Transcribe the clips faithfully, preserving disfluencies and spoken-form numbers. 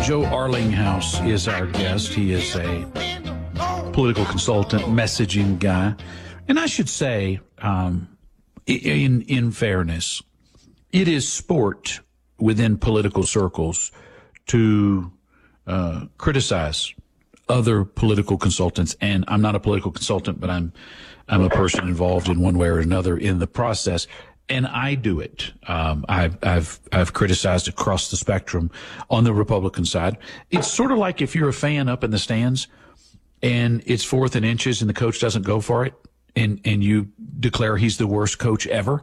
Joe Arlinghouse is our guest. He is a political consultant, messaging guy. And I should say, um, in, in fairness, it is sport within political circles to uh, criticize other political consultants. And I'm not a political consultant, but I'm I'm a person involved in one way or another in the process. And I do it. Um, I've, I've, I've criticized across the spectrum on the Republican side. It's sort of like if you're a fan up in the stands and it's fourth and inches and the coach doesn't go for it and, and you declare he's the worst coach ever.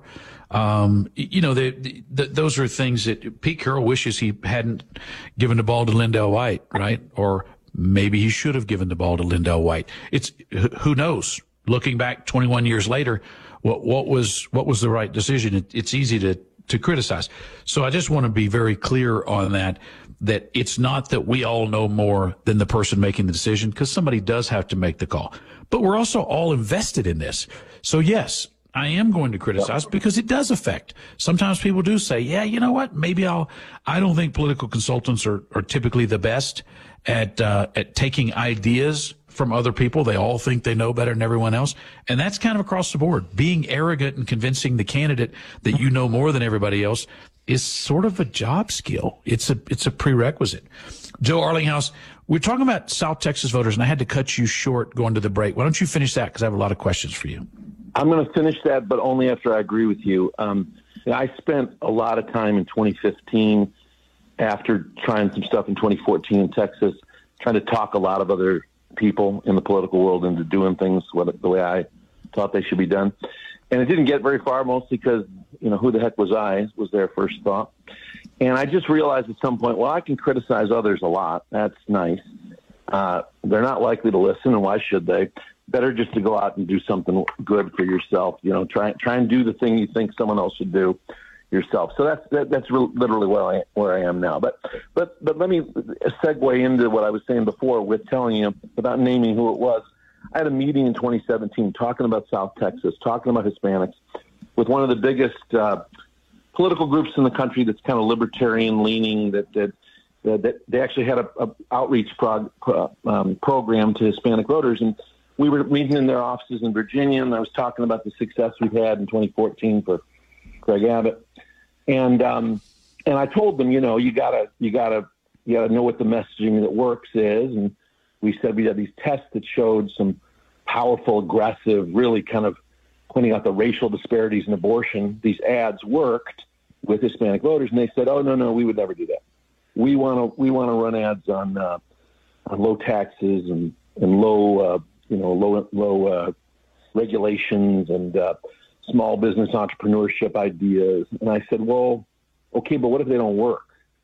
Um, you know, the, the, those are things that Pete Carroll wishes he hadn't given the ball to Lindell White, right? Or maybe he should have given the ball to Lindell White. It's, who knows? Looking back twenty-one years later, what, what was, what was the right decision? It, it's easy to, to criticize. So I just want to be very clear on that, that it's not that we all know more than the person making the decision, because somebody does have to make the call. But we're also all invested in this. So yes, I am going to criticize because it does affect. Sometimes people do say, yeah, you know what? Maybe I'll, I don't think political consultants are, are typically the best at, uh, at taking ideas from other people. They all think they know better than everyone else. And that's kind of across the board. Being arrogant and convincing the candidate that you know more than everybody else is sort of a job skill. It's a, it's a prerequisite. Joe Arlinghouse, we're talking about South Texas voters, and I had to cut you short going to the break. Why don't you finish that? Because I have a lot of questions for you. I'm going to finish that, but only after I agree with you. Um, I spent a lot of time in twenty fifteen after trying some stuff in twenty fourteen in Texas, trying to talk a lot of other people in the political world into doing things the way I thought they should be done. And it didn't get very far, mostly because, you know, who the heck was I was their first thought. And I just realized at some point, well, I can criticize others a lot. That's nice. Uh, they're not likely to listen, and why should they? Better just to go out and do something good for yourself. You know, try try and do the thing you think someone else should do yourself. So that's that, that's re- literally where I where I am now. But but but let me segue into what I was saying before with telling you without naming who it was. I had a meeting in twenty seventeen talking about South Texas, talking about Hispanics, with one of the biggest uh, political groups in the country that's kind of libertarian leaning. That that that, that they actually had a, a outreach prog, pro, um, program to Hispanic voters, and we were meeting in their offices in Virginia, and I was talking about the success we've had in twenty fourteen for Greg Abbott. And, um, and I told them, you know, you gotta, you gotta, you gotta know what the messaging that works is. And we said we had these tests that showed some powerful, aggressive, really kind of pointing out the racial disparities in abortion. These ads worked with Hispanic voters, and they said, oh, no, no, we would never do that. We want to, we want to run ads on, uh, on low taxes and, and low, uh, you know, low, low, uh, regulations and, uh, small business entrepreneurship ideas. And I said, well, okay, but what if they don't work?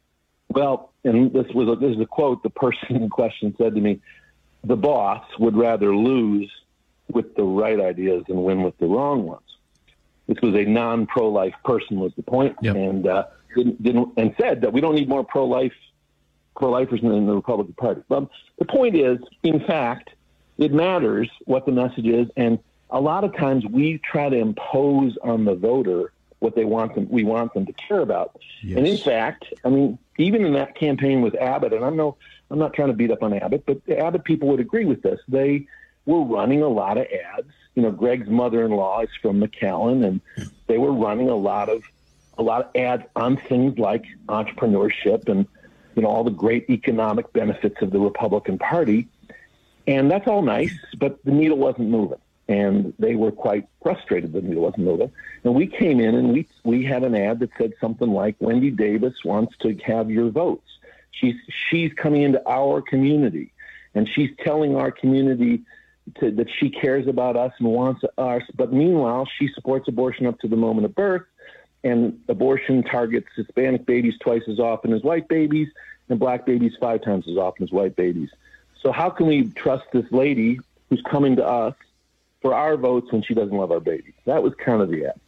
Well, and this was a, this is a quote, the person in question said to me, the boss would rather lose with the right ideas than win with the wrong ones. This was a non-pro-life person was the point. Yep. And, uh, didn't, didn't, and said that we don't need more pro-life, pro-lifers in the Republican Party. But the point is, in fact, it matters what the message is. And a lot of times we try to impose on the voter what they want them, we want them to care about. Yes. And in fact, I mean, even in that campaign with Abbott, and I know I'm not trying to beat up on Abbott, but the Abbott people would agree with this. They were running a lot of ads. You know, Greg's mother-in-law is from McAllen, and they were running a lot of, a lot of ads on things like entrepreneurship and, you know, all the great economic benefits of the Republican Party. And that's all nice, but the needle wasn't moving. And they were quite frustrated that the needle wasn't moving. And we came in and we we had an ad that said something like, Wendy Davis wants to have your votes. She's she's coming into our community, and she's telling our community to, that she cares about us and wants us. But meanwhile, she supports abortion up to the moment of birth, and abortion targets Hispanic babies twice as often as white babies, and black babies five times as often as white babies. So how can we trust this lady who's coming to us for our votes when she doesn't love our babies? That was kind of the ad.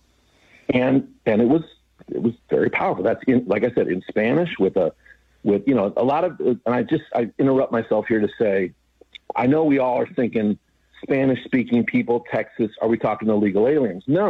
And, and it was, it was very powerful. That's in, like I said, in Spanish with a, with, you know, a lot of, and I just, I interrupt myself here to say, I know we all are thinking Spanish speaking people, Texas, are we talking illegal aliens? No.